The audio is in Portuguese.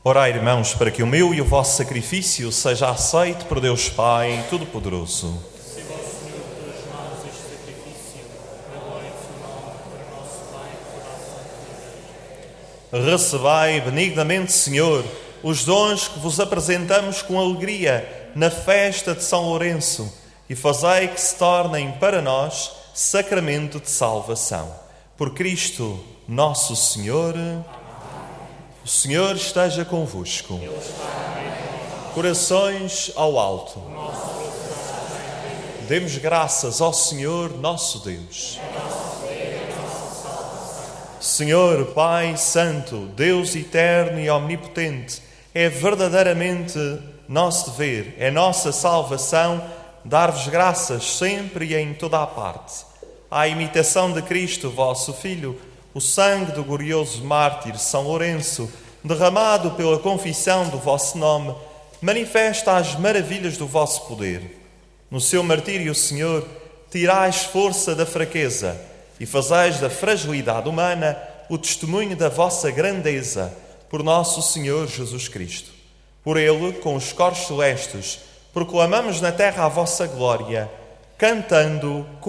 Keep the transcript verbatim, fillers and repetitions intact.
Orai, irmãos, para que o meu e o vosso sacrifício seja aceito por Deus Pai Todo-Poderoso. Receba o Senhor das mãos este sacrifício, para a glória do seu nome, para nosso Pai e para a santa Igreja. Recebei benignamente, Senhor, os dons que vos apresentamos com alegria na festa de São Lourenço e fazei que se tornem para nós sacramento de salvação. Por Cristo, nosso Senhor. O Senhor esteja convosco. Corações ao alto. Demos graças ao Senhor nosso Deus. Senhor, Pai Santo, Deus eterno e omnipotente, é verdadeiramente nosso dever, é nossa salvação dar-vos graças sempre e em toda a parte. À imitação de Cristo, vosso Filho, o sangue do glorioso mártir São Lourenço, derramado pela confissão do vosso nome, manifesta as maravilhas do vosso poder. No seu martírio, Senhor, tirais força da fraqueza e fazeis da fragilidade humana o testemunho da vossa grandeza por nosso Senhor Jesus Cristo. Por ele, com os coros celestes, proclamamos na terra a vossa glória, cantando